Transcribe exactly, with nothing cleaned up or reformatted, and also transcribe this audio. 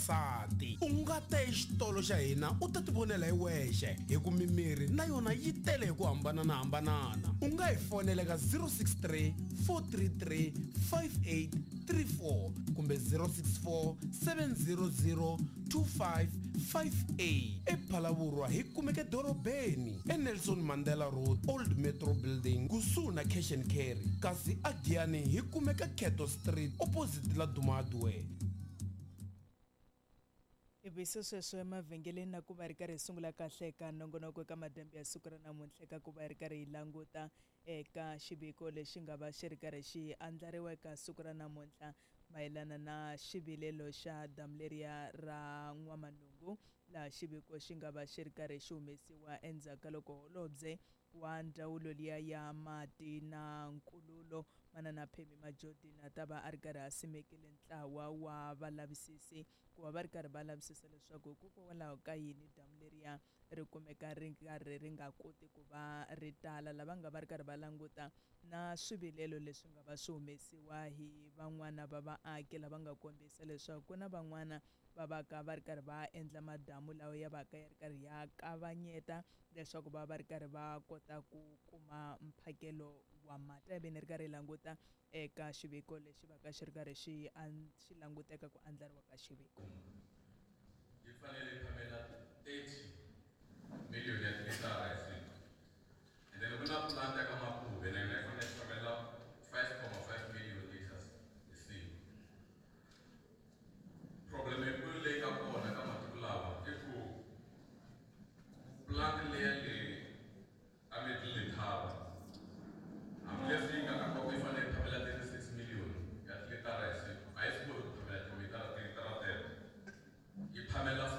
sati u nga te exitolo xa hina u ta tivonela hi wexe hi ku mimirhi na yona yi tele hi ku hambananahambanana u nga hi fonela ka zero six three four three three five eight three four kumbe zero six four seven zero zero two five five eight ePhalaborwa hi kumeke dorobeni eNelson Mandela Road Old Metro Building kusuhi na Cash and Carry kasi aGiyani hi kumeka Keto Street opposite la Dumadwe. Ibiso sweswo emavhengeleni na ku va ri karhi hi sungula kahle ka nongonoko ka madambi ya siku ra namuntlha ka ku va ri karhi hi languta eka xiviko lexi nga va xi ri karhi xi andlariwa eka siku ra namuntlha mayelana na xivilelo xa damu leriya ra N'wamanungu laha xiviko xi nga va xi ri karhi xi humesiwa endzhaku ka loko holobye wa ndzawulo liya ya mati na nkululo manana Phemi Majority na ta va a ri karhi a simekile ntlawa wa valavisisi ku va va ri karhi va lavisisa leswaku hikokwalaho ka yini damu leriya ri kumeka ri karhi ri nga koti ku va ri tala lava nga va ri karhi va languta na swivilelo leswi nga va swi humesiwa hi van'wana va vaaki lava nga kombisa leswaku ku na van'wana va va ka va ri karhi va endla madamu lawa ya va ka ya ri karhi ya kavanyeta leswaku va va ri karhi va kota ku kuma mphakelo wa mati ve ni ri karhi hi languta eka xiviko lexi va ka xi ri karhi xi xi languteka ku andlariwa ka xiviko yi fanele phamela thirty million ya litara hi siku and then ku na planta ka Makuve na yona yi fanele phamela five comma five million liters hi siku. Problem yikulu leyi nga kona ka masiku lawa i ku plant leya leyi a Middle Thaba hambileswi yi nga akwa ku yi fanele yi phamela thirty-six million ya litara hi siku a yi swi koti ku phamela tilitara tilitara tero yi phamela